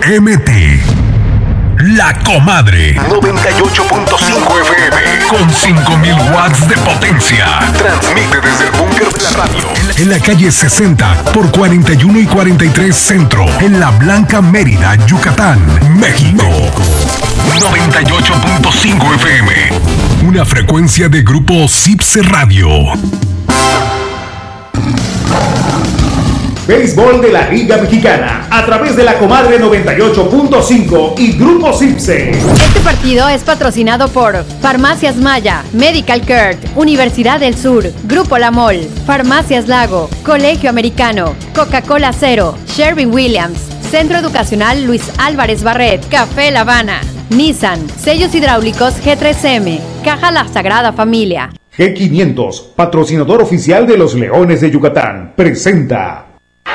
MT. La Comadre 98.5 FM con 5,000 watts de potencia. Transmite desde el búnker de la radio. En la calle 60 por 41 y 43 Centro, en La Blanca, Mérida, Yucatán, México. 98.5 FM. Una frecuencia de Grupo CIPSE Radio. Béisbol de la Liga Mexicana a través de la Comadre 98.5 y Grupo CIPSE. Este partido es patrocinado por Farmacias Maya, Medical Care, Universidad del Sur, Grupo La Mol, Farmacias Lago, Colegio Americano, Coca-Cola Cero, Sherwin-Williams, Centro Educacional Luis Álvarez Barret, Café La Habana, Nissan, Sellos Hidráulicos G3M, Caja La Sagrada Familia. G500, patrocinador oficial de los Leones de Yucatán, presenta.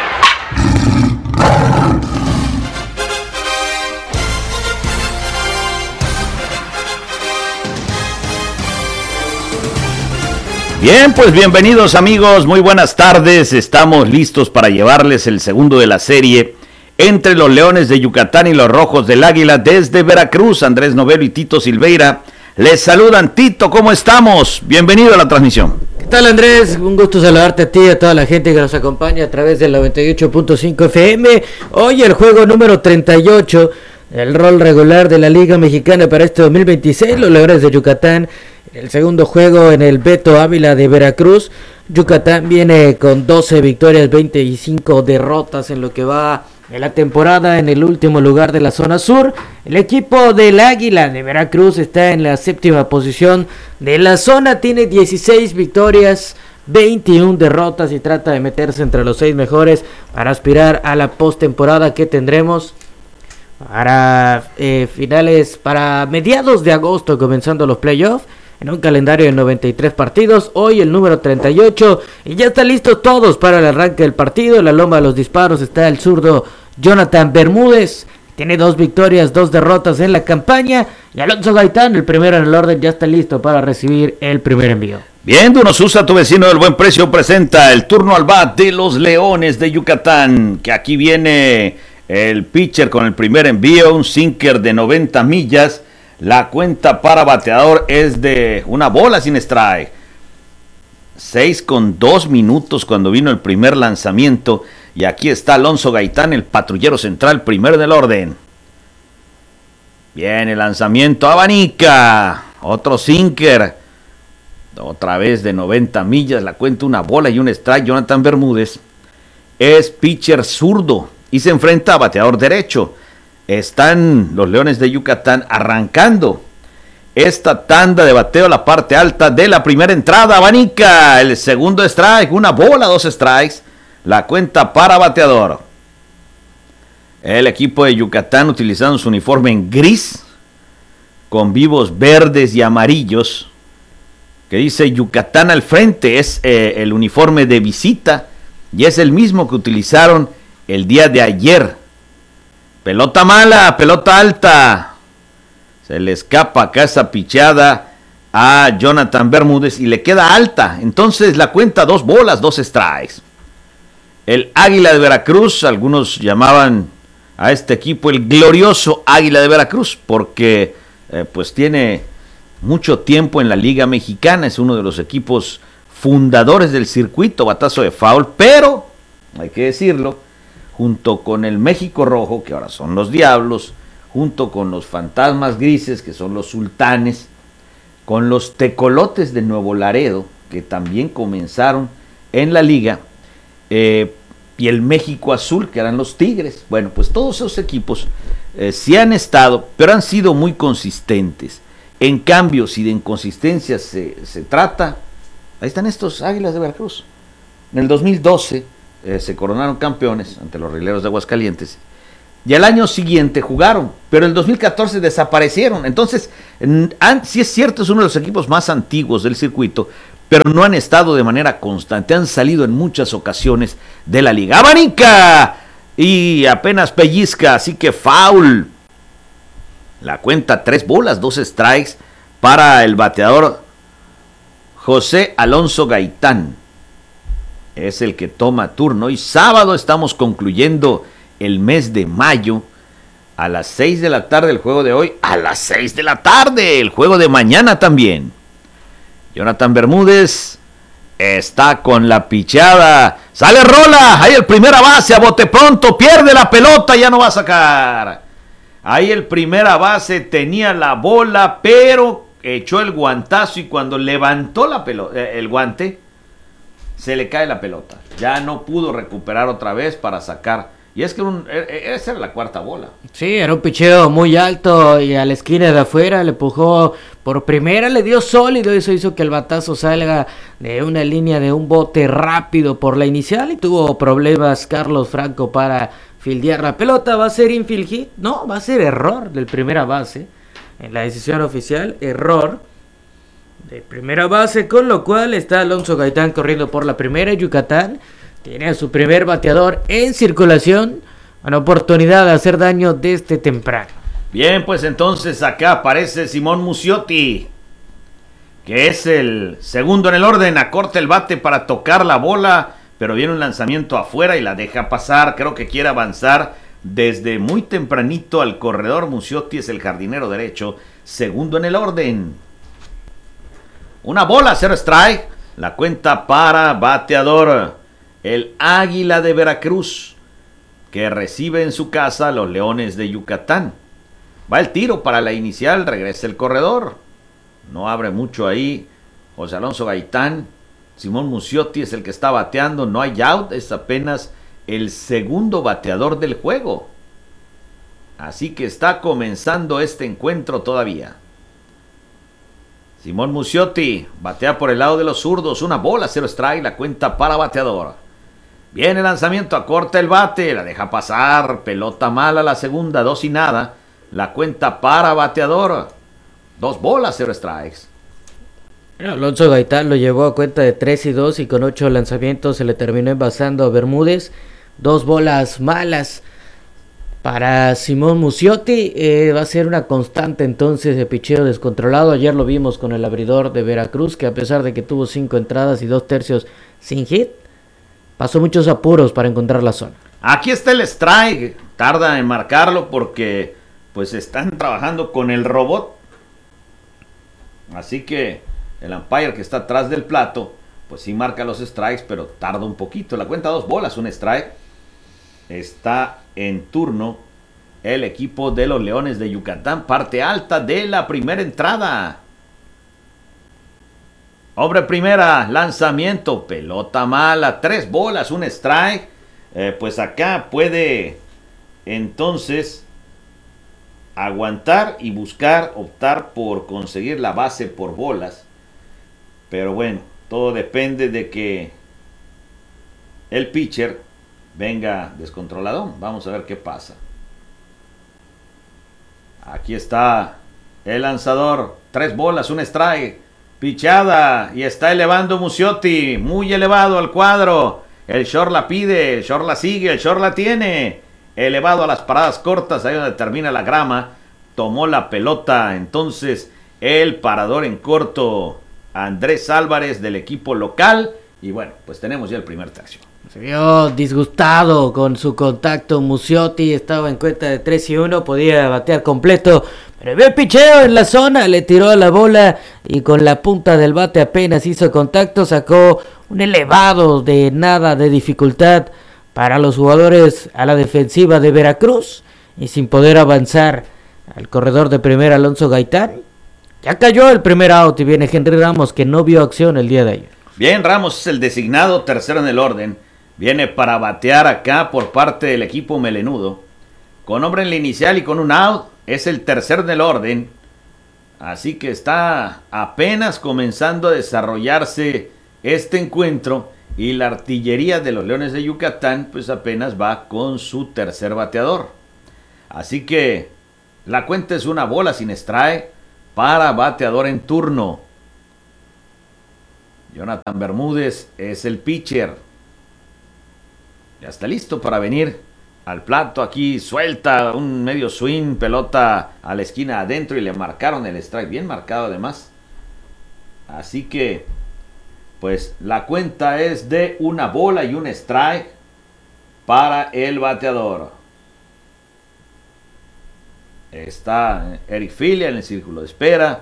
Bien, pues bienvenidos amigos, muy buenas tardes, estamos listos para llevarles el segundo de la serie entre los Leones de Yucatán y los Rojos del Águila desde Veracruz. Andrés Novelo y Tito Silveira les saludan. Tito, ¿cómo estamos? Bienvenido a la transmisión. ¿Qué tal, Andrés? Un gusto saludarte a ti y a toda la gente que nos acompaña a través del 98.5 FM. Hoy el juego número 38, el rol regular de la Liga Mexicana para este 2026, los Leones de Yucatán. El segundo juego en el Beto Ávila de Veracruz. Yucatán viene con 12 victorias, 25 derrotas en lo que va de la temporada, en el último lugar de la zona sur. El equipo del Águila de Veracruz está en la séptima posición de la zona, tiene 16 victorias, 21 derrotas y trata de meterse entre los 6 mejores para aspirar a la postemporada que tendremos para para mediados de agosto, comenzando los playoffs. En un calendario de 93 partidos, hoy el número 38, y ya están listos todos para el arranque del partido. En la loma de los disparos está el zurdo Jonathan Bermúdez, tiene 2 victorias, 2 derrotas en la campaña, y Alonso Gaitán, el primero en el orden, ya está listo para recibir el primer envío. Bien, Dunosusa, tu vecino del buen precio, presenta el turno al bat de los Leones de Yucatán, que aquí viene el pitcher con el primer envío, un sinker de 90 millas. La cuenta para bateador es de una bola sin strike. 6:2 minutos cuando vino el primer lanzamiento. Y aquí está Alonso Gaitán, el patrullero central, primero del orden. Bien, el lanzamiento abanica. Otro sinker. Otra vez de 90 millas. La cuenta una bola y un strike. Jonathan Bermúdez es pitcher zurdo y se enfrenta a bateador derecho. Están los Leones de Yucatán arrancando esta tanda de bateo a la parte alta de la primera entrada. Abanica el segundo strike, una bola, 2 strikes. La cuenta para bateador. El equipo de Yucatán utilizando su uniforme en gris con vivos verdes y amarillos que dice Yucatán al frente. Es el uniforme de visita y es el mismo que utilizaron el día de ayer. Pelota mala, pelota alta. Se le escapa acá esa pichada a Jonathan Bermúdez y le queda alta. Entonces la cuenta 2 bolas, 2 strikes. El Águila de Veracruz, algunos llamaban a este equipo el glorioso Águila de Veracruz, porque pues tiene mucho tiempo en la Liga Mexicana. Es uno de los equipos fundadores del circuito, batazo de foul, pero, hay que decirlo, junto con el México Rojo, que ahora son los Diablos, junto con los Fantasmas Grises, que son los Sultanes, con los Tecolotes de Nuevo Laredo, que también comenzaron en la liga, y el México Azul, que eran los Tigres. Bueno, pues todos esos equipos sí han estado, pero han sido muy consistentes. En cambio, si de inconsistencia se trata, ahí están estos Águilas de Veracruz. En el 2012... se coronaron campeones ante los Rieleros de Aguascalientes y al año siguiente jugaron, pero en el 2014 desaparecieron. Entonces, sí es cierto, es uno de los equipos más antiguos del circuito, pero no han estado de manera constante, han salido en muchas ocasiones de la liga. ¡Abanica! Y apenas pellizca, así que foul. La cuenta 3 bolas, 2 strikes para el bateador José Alonso Gaitán. Es el que toma turno y sábado estamos concluyendo el mes de mayo A las 6 de la tarde el juego de hoy. A las 6 de la tarde el juego de mañana también. Jonathan Bermúdez está con la pichada. Sale rola. Ahí el primera base a bote pronto. Pierde la pelota. Ya no va a sacar. Ahí el primera base tenía la bola, pero echó el guantazo y cuando levantó la el guante, se le cae la pelota. Ya no pudo recuperar otra vez para sacar. Y es que esa era la cuarta bola. Sí, era un picheo muy alto y a la esquina de afuera le empujó por primera, le dio sólido. Eso hizo que el batazo salga de una línea de un bote rápido por la inicial y tuvo problemas Carlos Franco para fildear la pelota. ¿Va a ser infield hit? No, va a ser error del primera base. En la decisión oficial, error de primera base, con lo cual está Alonso Gaitán corriendo por la primera. Yucatán tiene a su primer bateador en circulación, una oportunidad de hacer daño desde temprano. Bien, pues entonces acá aparece Simón Muciotti, que es el segundo en el orden. Acorta el bate para tocar la bola, pero viene un lanzamiento afuera y la deja pasar. Creo que quiere avanzar desde muy tempranito al corredor. Muciotti es el jardinero derecho, segundo en el orden. Una bola, 0 strike. La cuenta para bateador, el Águila de Veracruz, que recibe en su casa a los Leones de Yucatán. Va el tiro para la inicial, regresa el corredor. No abre mucho ahí José Alonso Gaitán. Simón Muciotti es el que está bateando, no hay out, es apenas el segundo bateador del juego. Así que está comenzando este encuentro todavía. Simón Muciotti batea por el lado de los zurdos, una bola, 0 strike, la cuenta para bateador. Viene el lanzamiento, acorta el bate, la deja pasar, pelota mala la segunda, 2 y nada, la cuenta para bateador. 2 bolas, 0 strikes. Alonso Gaitán lo llevó a cuenta de 3 y 2 y con 8 lanzamientos se le terminó envasando a Bermúdez. 2 bolas malas para Simón Muciotti. Va a ser una constante entonces de picheo descontrolado. Ayer lo vimos con el abridor de Veracruz, que a pesar de que tuvo 5 entradas y 2 tercios sin hit, pasó muchos apuros para encontrar la zona. Aquí está el strike. Tarda en marcarlo porque pues están trabajando con el robot. Así que el umpire que está atrás del plato pues sí marca los strikes, pero tarda un poquito. La cuenta 2 bolas, un strike. Está en turno el equipo de los Leones de Yucatán. Parte alta de la primera entrada. Hombre primera, lanzamiento, pelota mala, 3 bolas, un strike. Pues acá puede entonces aguantar y buscar, optar por conseguir la base por bolas. Pero bueno, todo depende de que el pitcher venga descontrolado. Vamos a ver qué pasa. Aquí está el lanzador, 3 bolas, un strike. Pichada y está elevando Muciotti, muy elevado al cuadro. El short la pide, el short la sigue, el short la tiene. Elevado a las paradas cortas, ahí donde termina la grama. Tomó la pelota entonces el parador en corto, Andrés Álvarez, del equipo local. Y bueno, pues tenemos ya el primer tercio. Se vio disgustado con su contacto Muciotti, estaba en cuenta de 3 y 1, podía batear completo, pero vio el picheo en la zona, le tiró a la bola y con la punta del bate apenas hizo contacto, sacó un elevado de nada de dificultad para los jugadores a la defensiva de Veracruz y sin poder avanzar al corredor de primera Alonso Gaitán. Ya cayó el primer out y viene Henry Ramos, que no vio acción el día de ayer. Bien, Ramos es el designado tercero en el orden. Viene para batear acá por parte del equipo melenudo. Con hombre en la inicial y con un out, es el tercero en el orden. Así que está apenas comenzando a desarrollarse este encuentro. Y la artillería de los Leones de Yucatán pues apenas va con su tercer bateador. Así que la cuenta es una bola sin strike para bateador en turno. Jonathan Bermúdez es el pitcher. Ya está listo para venir al plato. Aquí suelta un medio swing, pelota a la esquina adentro y le marcaron el strike. Bien marcado además. Así que pues la cuenta es de una bola y un strike para el bateador. Está Eric Filia en el círculo de espera,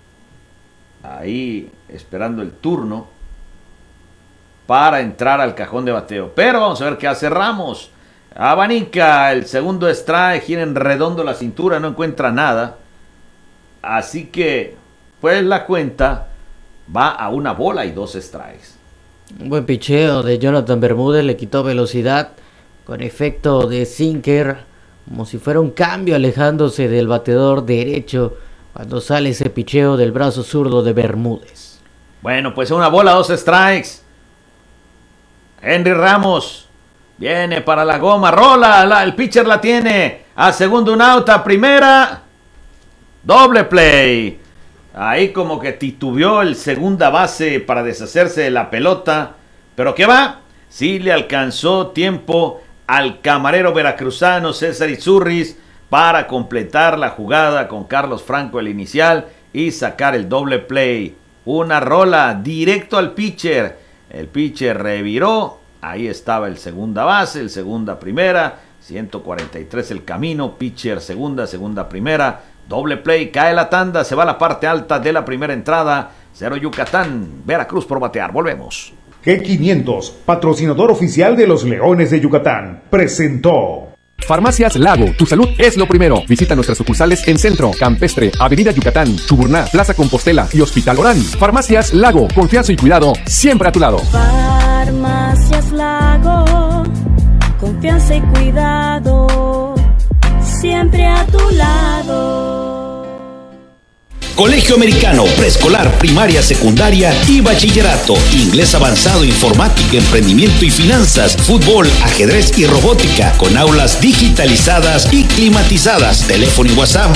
ahí esperando el turno para entrar al cajón de bateo. Pero vamos a ver qué hace Ramos. Abanica, el segundo strike, gira en redondo la cintura, no encuentra nada. Así que, pues la cuenta va a 1 bola y 2 strikes. Un buen picheo de Jonathan Bermúdez, le quitó velocidad con efecto de sinker, como si fuera un cambio alejándose del bateador derecho cuando sale ese picheo del brazo zurdo de Bermúdez. Bueno, pues 1 bola, 2 strikes. Henry Ramos viene para la goma, rola, el pitcher la tiene. A segundo un out, a primera, doble play. Ahí como que titubeó el segunda base para deshacerse de la pelota. Pero ¿qué va? Sí le alcanzó tiempo al camarero veracruzano César Izurris para completar la jugada con Carlos Franco el inicial y sacar el doble play. Una rola directo al pitcher. El pitcher reviró. Ahí estaba el segunda base, el segunda primera. 143 el camino. Pitcher segunda, segunda primera. Doble play, cae la tanda, se va a la parte alta de la primera entrada. 0 Yucatán, Veracruz por batear. Volvemos. G500, patrocinador oficial de los Leones de Yucatán, presentó. Farmacias Lago, tu salud es lo primero. Visita nuestras sucursales en Centro, Campestre, Avenida Yucatán, Chuburná, Plaza Compostela y Hospital Orán. Farmacias Lago, confianza y cuidado siempre a tu lado. Farmacias Lago, confianza y cuidado siempre a tu lado. Colegio Americano, preescolar, primaria, secundaria y bachillerato. Inglés avanzado, informática, emprendimiento y finanzas, fútbol, ajedrez y robótica, con aulas digitalizadas y climatizadas. Teléfono y WhatsApp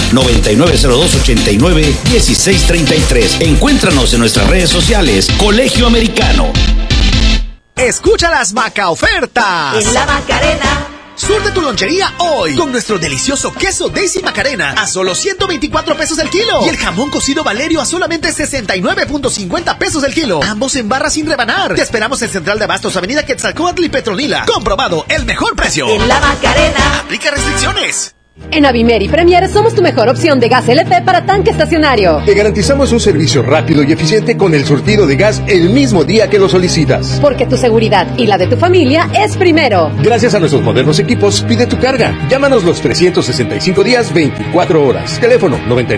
9902891633. Encuéntranos en nuestras redes sociales. Colegio Americano. Escucha las Maca ofertas. En la Macarena. Surte tu lonchería hoy con nuestro delicioso queso Daisy Macarena a solo 124 pesos el kilo. Y el jamón cocido Valerio a solamente 69.50 pesos el kilo. Ambos en barra sin rebanar. Te esperamos en Central de Abastos, Avenida Quetzalcóatl y Petronila. Comprobado, el mejor precio. En la Macarena. Aplica restricciones. En Avimeri Premier somos tu mejor opción de gas LP para tanque estacionario. Te garantizamos un servicio rápido y eficiente con el surtido de gas el mismo día que lo solicitas. Porque tu seguridad y la de tu familia es primero. Gracias a nuestros modernos equipos, pide tu carga. Llámanos los 365 días, 24 horas. Teléfono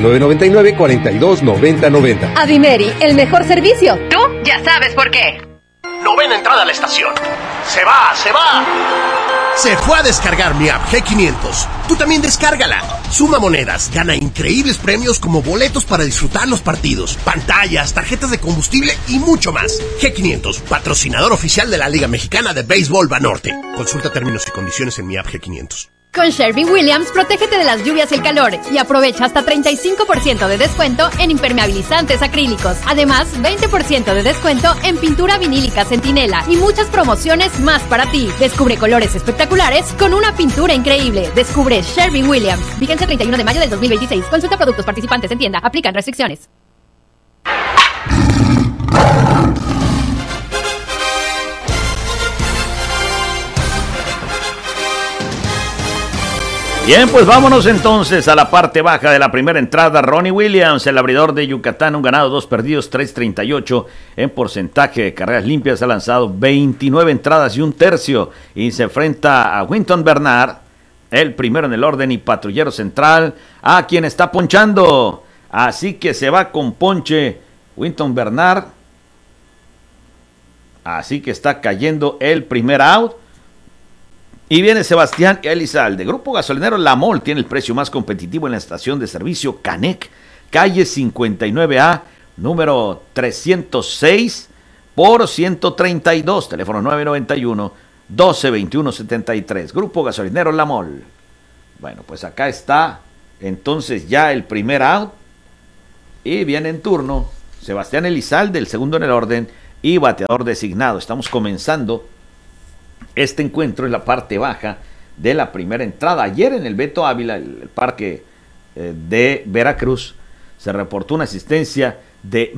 9999-429090. Avimeri, el mejor servicio. Tú ya sabes por qué. Novena entrada a la estación. ¡Se va! Se fue a descargar mi app G500. Tú también descárgala. Suma monedas, gana increíbles premios como boletos para disfrutar los partidos, pantallas, tarjetas de combustible y mucho más. G500, patrocinador oficial de la Liga Mexicana de Béisbol Banorte. Consulta términos y condiciones en mi app G500. Con Sherwin-Williams, protégete de las lluvias y el calor y aprovecha hasta 35% de descuento en impermeabilizantes acrílicos. Además, 20% de descuento en pintura vinílica Centinela y muchas promociones más para ti. Descubre colores espectaculares con una pintura increíble. Descubre Sherwin-Williams. Vigencia 31 de mayo del 2026. Consulta productos participantes en tienda. Aplican restricciones. Bien, pues vámonos entonces a la parte baja de la primera entrada. Ronnie Williams, el abridor de Yucatán, un ganado, 2 perdidos, 3.38 en porcentaje de carreras limpias. Ha lanzado 29 entradas y un tercio y se enfrenta a Winton Bernard, el primero en el orden y patrullero central, a quien está ponchando. Así que se va con ponche Winton Bernard. Así que está cayendo el primer out. Y viene Sebastián Elizalde. Grupo Gasolinero La Mol tiene el precio más competitivo en la estación de servicio Canec, calle 59A, número 306 por 132, teléfono 991-1221-73. Grupo Gasolinero La Mol. Bueno, pues acá está entonces ya el primer out. Y viene en turno Sebastián Elizalde, el segundo en el orden y bateador designado. Estamos comenzando este encuentro en la parte baja de la primera entrada. Ayer en el Beto Ávila, el parque de Veracruz, se reportó una asistencia de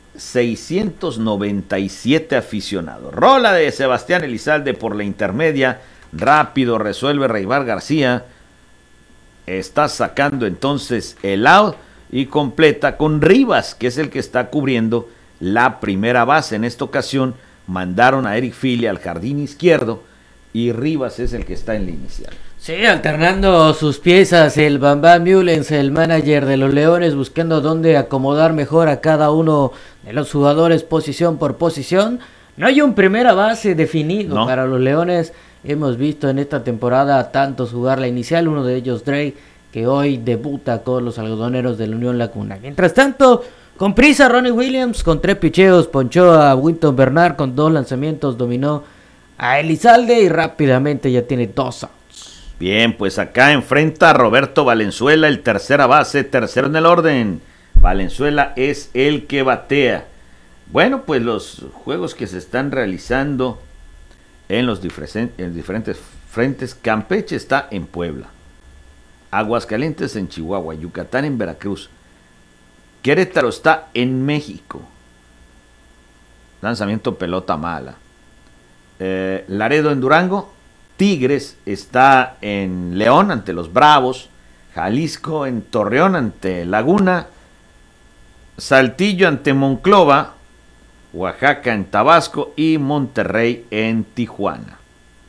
1,697 aficionados. Rola de Sebastián Elizalde por la intermedia. Rápido resuelve Reibar García. está sacando entonces el out y completa con Rivas, que es el que está cubriendo la primera base. En esta ocasión mandaron a Eric Fili al jardín izquierdo y Rivas es el que está en la inicial. Sí, alternando sus piezas el Bambam Mullens, el manager de los Leones, buscando dónde acomodar mejor a cada uno de los jugadores posición por posición. No hay un primera base definido para los Leones. Hemos visto en esta temporada tantos jugar la inicial, uno de ellos Drake, que hoy debuta con los algodoneros de la Unión Laguna. Mientras tanto, con prisa, Ronnie Williams con 3 picheos ponchó a Winton Bernard, con 2 lanzamientos dominó a Elizalde y rápidamente ya tiene 2 outs. Bien, pues acá enfrenta a Roberto Valenzuela, el tercera base, tercero en el orden. Valenzuela es el que batea. Bueno, pues los juegos que se están realizando en los diferentes frentes. Campeche está en Puebla, Aguascalientes en Chihuahua, Yucatán en Veracruz, Querétaro está en México, lanzamiento pelota mala. Laredo en Durango, Tigres está en León ante los Bravos, Jalisco en Torreón ante Laguna, Saltillo ante Monclova, Oaxaca en Tabasco y Monterrey en Tijuana.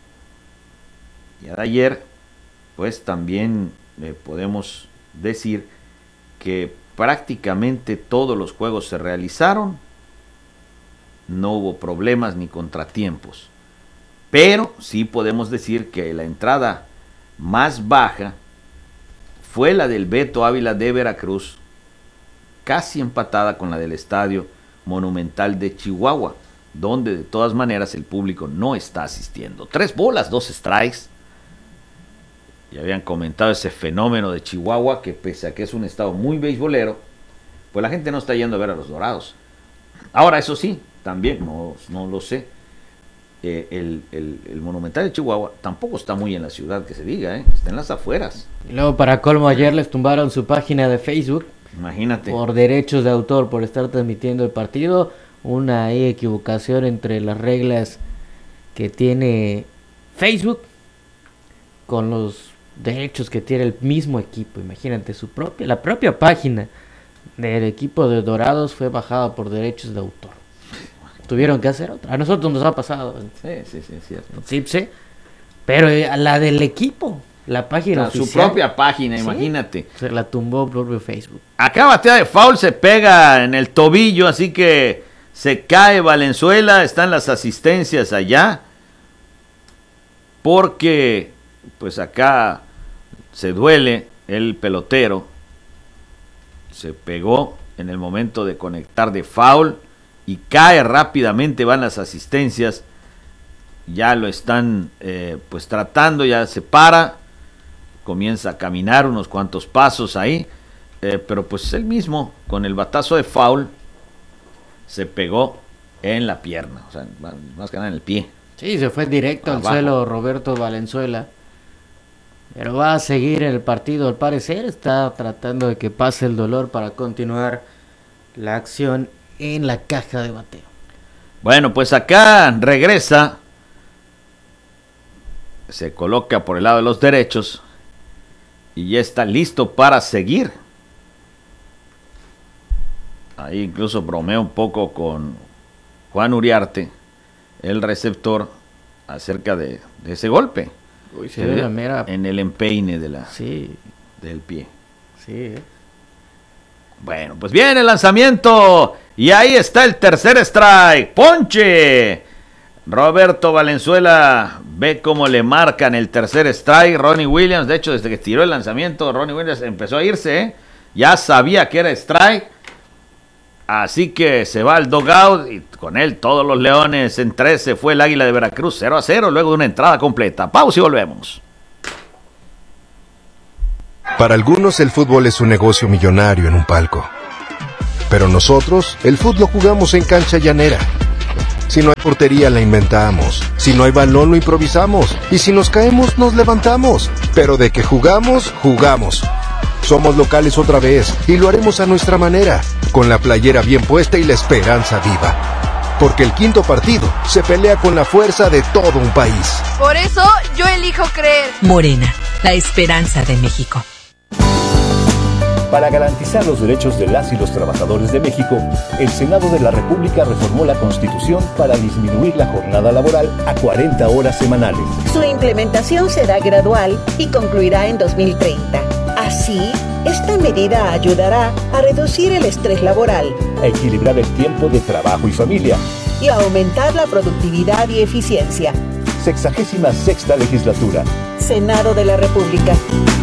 Y de ayer, pues también podemos decir que prácticamente todos los juegos se realizaron, no hubo problemas ni contratiempos, pero sí podemos decir que la entrada más baja fue la del Beto Ávila de Veracruz, casi empatada con la del Estadio Monumental de Chihuahua, donde de todas maneras el público no está asistiendo. 3 bolas, 2 strikes. Ya habían comentado ese fenómeno de Chihuahua, que pese a que es un estado muy beisbolero, pues la gente no está yendo a ver a los Dorados. Ahora, eso sí, también, no lo sé, el Monumental de Chihuahua tampoco está muy en la ciudad, que se diga, está en las afueras. Y luego, para colmo, ayer les tumbaron su página de Facebook. Imagínate. Por derechos de autor, por estar transmitiendo el partido. Una equivocación entre las reglas que tiene Facebook con los derechos que tiene el mismo equipo. Imagínate, la propia página del equipo de Dorados fue bajada por derechos de autor. Tuvieron que hacer otra. A nosotros nos ha pasado. Sí, es cierto. Sí, pero la del equipo, la página oficial, su propia página, ¿sí? Imagínate. Se la tumbó el propio Facebook. Acá batea de foul, se pega en el tobillo, así que se cae Valenzuela. Están las asistencias allá, porque pues acá se duele el pelotero. Se pegó en el momento de conectar de foul y cae rápidamente. Van las asistencias, ya lo están pues tratando, ya se para, comienza a caminar unos cuantos pasos ahí, pero pues él mismo con el batazo de foul se pegó en la pierna, o sea, más que nada en el pie. Sí, se fue directo al suelo Roberto Valenzuela, pero va a seguir el partido al parecer. Está tratando de que pase el dolor para continuar la acción en la caja de bateo. Bueno, pues acá regresa, se coloca por el lado de los derechos y ya está listo para seguir. Ahí incluso bromea un poco con Juan Uriarte, el receptor, acerca de ese golpe. Uy, se ve la mera... en el empeine de sí, del pie. Sí. Bueno, pues viene el lanzamiento y ahí está el tercer strike. ¡Ponche! Roberto Valenzuela ve cómo le marcan el tercer strike. Ronnie Williams, de hecho, desde que tiró el lanzamiento, Ronnie Williams empezó a irse, ya sabía que era strike. Así que se va al dugout y con él todos los Leones. En 13 fue el Águila de Veracruz, 0-0, luego de una entrada completa. Pausa y volvemos. Para algunos el fútbol es un negocio millonario en un palco. Pero nosotros, el fútbol lo jugamos en cancha llanera. Si no hay portería, la inventamos. Si no hay balón, lo improvisamos. Y si nos caemos, nos levantamos. Pero de que jugamos, jugamos. Somos locales otra vez y lo haremos a nuestra manera, con la playera bien puesta y la esperanza viva. Porque el quinto partido se pelea con la fuerza de todo un país. Por eso yo elijo creer. Morena, la esperanza de México. Para garantizar los derechos de las y los trabajadores de México, el Senado de la República reformó la Constitución para disminuir la jornada laboral a 40 horas semanales. Su implementación será gradual y concluirá en 2030. Así, esta medida ayudará a reducir el estrés laboral, a equilibrar el tiempo de trabajo y familia y a aumentar la productividad y eficiencia. 66ª legislatura. Senado de la República.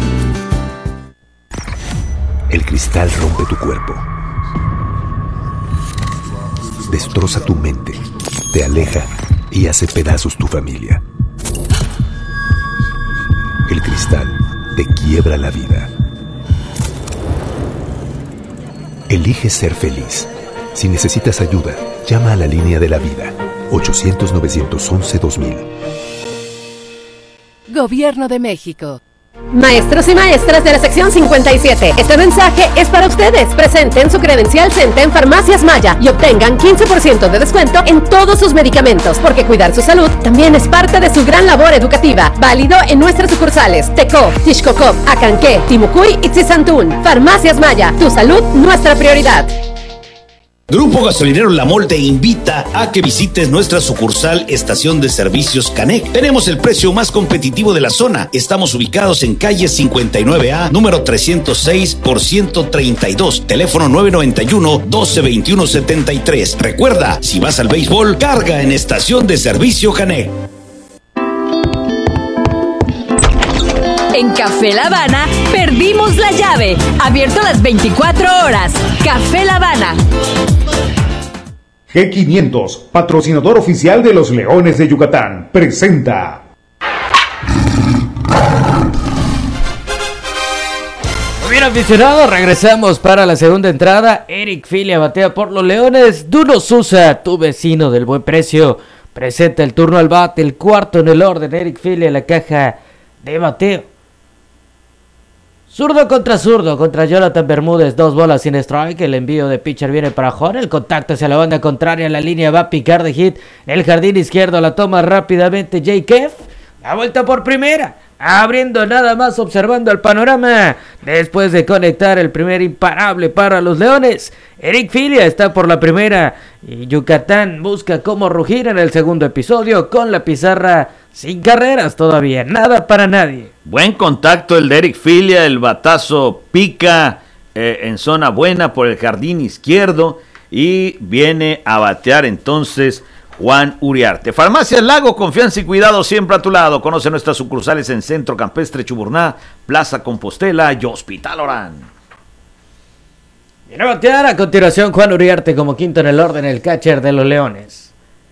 El cristal rompe tu cuerpo, destroza tu mente, te aleja y hace pedazos tu familia. El cristal te quiebra la vida. Elige ser feliz. Si necesitas ayuda, llama a la línea de la vida, 800-911-2000. Gobierno de México. Maestros y maestras de la sección 57, este mensaje es para ustedes. Presenten su credencial CENTE en Farmacias Maya y obtengan 15% de descuento en todos sus medicamentos, porque cuidar su salud también es parte de su gran labor educativa. Válido en nuestras sucursales Tecó, Tixcocop, Acanqué, Timucuy y Tzizantún. Farmacias Maya, tu salud, nuestra prioridad. Grupo Gasolinero La Mol te invita a que visites nuestra sucursal Estación de Servicios Canec. Tenemos el precio más competitivo de la zona. Estamos ubicados en calle 59A, número 306 por 132, teléfono 991-1221-73. Recuerda, si vas al béisbol, carga en Estación de Servicio Canec. En Café La Habana, perdimos la llave. Abierto las 24 horas. Café La Habana. G500, patrocinador oficial de los Leones de Yucatán, presenta. Muy bien, aficionados, regresamos para la segunda entrada. Eric Filia batea por los Leones. Duno Sousa, tu vecino del buen precio, presenta el turno al bate, el cuarto en el orden. Eric Filia en la caja de bateo. Zurdo contra Jonathan Bermúdez, 2 bolas sin strike. El envío de pitcher viene para Jorge. El contacto hacia la banda contraria. La línea va a picar de hit. El jardín izquierdo la toma rápidamente Jay Keff. La vuelta por primera. Abriendo nada más, observando el panorama. Después de conectar el primer imparable para los Leones. Eric Filia está por la primera. Y Yucatán busca cómo rugir en el segundo episodio. Con la pizarra sin carreras todavía. Nada para nadie. Buen contacto el de Eric Filia. El batazo pica en zona buena por el jardín izquierdo. Y viene a batear entonces Juan Uriarte. Farmacias Lago, confianza y cuidado siempre a tu lado. Conoce nuestras sucursales en Centro Campestre Chuburná, Plaza Compostela y Hospital Orán. Viene a batear a continuación Juan Uriarte como quinto en el orden, el catcher de los Leones.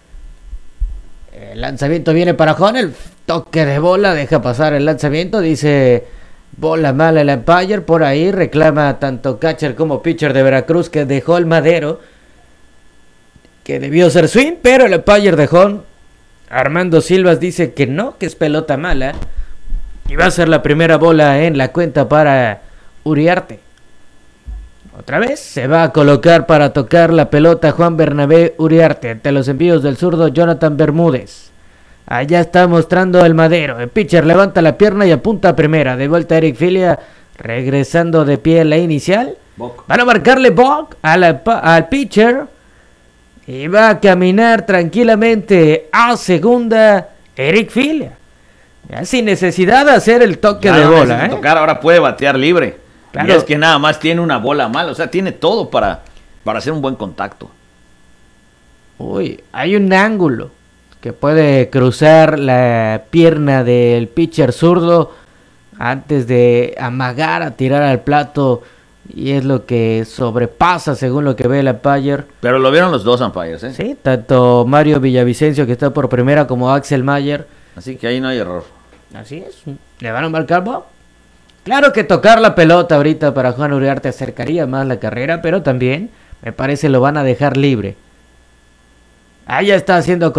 El lanzamiento viene para Juan, el toque de bola, deja pasar el lanzamiento, dice bola mala el umpire, por ahí reclama tanto catcher como pitcher de Veracruz que dejó el madero, que debió ser swing, pero el umpire dejó. Armando Silvas dice que no, que es pelota mala, y va a ser la primera bola en la cuenta para Uriarte. Otra vez se va a colocar para tocar la pelota Juan Bernabé Uriarte ante los envíos del zurdo Jonathan Bermúdez. Allá está mostrando el madero. El pitcher levanta la pierna y apunta a primera. De vuelta Eric Filia, regresando de pie en la inicial. Van a marcarle balk al pitcher. Y va a caminar tranquilamente a segunda Eric Filia. Ya sin necesidad de hacer el toque de bola. Tocar, ahora puede batear libre. Claro. Y es que nada más tiene una bola mala. O sea, tiene todo para hacer un buen contacto. Uy, hay un ángulo que puede cruzar la pierna del pitcher zurdo antes de amagar a tirar al plato. Y es lo que sobrepasa según lo que ve el umpire. Pero lo vieron los dos umpires, ¿eh? Sí, tanto Mario Villavicencio, que está por primera, como Axel Mayer. Así que ahí no hay error. Así es. ¿Le van a marcar Bob? Claro que tocar la pelota ahorita para Juan Uriarte acercaría más la carrera, pero también me parece lo van a dejar libre. Ahí está haciendo